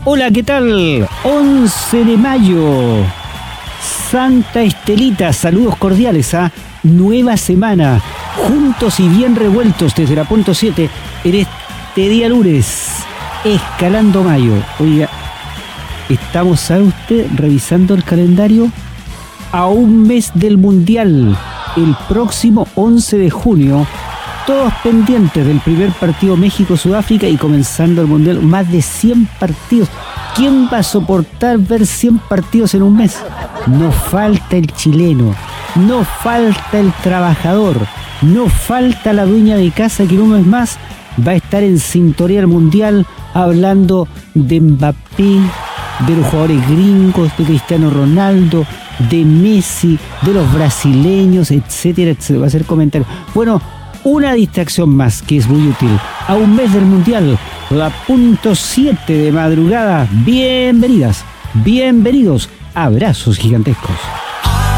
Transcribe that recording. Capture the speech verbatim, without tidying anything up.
Hola, ¿qué tal? once de mayo, Santa Estelita, saludos cordiales a nueva semana, juntos y bien revueltos desde la punto siete en este día lunes, escalando mayo. Oiga, estamos, ¿sabe usted? Revisando el calendario a un mes del Mundial, el próximo once de junio. Todos pendientes del primer partido México-Sudáfrica y comenzando el Mundial, más de cien partidos. ¿Quién va a soportar ver cien partidos en un mes? No falta el chileno, no falta el trabajador, no falta la dueña de casa que en un mes más va a estar en sintonía del Mundial hablando de Mbappé, de los jugadores gringos, de Cristiano Ronaldo, de Messi, de los brasileños, etcétera, etcétera. Va a hacer comentarios. Bueno, una distracción más que es muy útil. A un mes del Mundial, la punto siete de madrugada. Bienvenidas, bienvenidos. Abrazos gigantescos.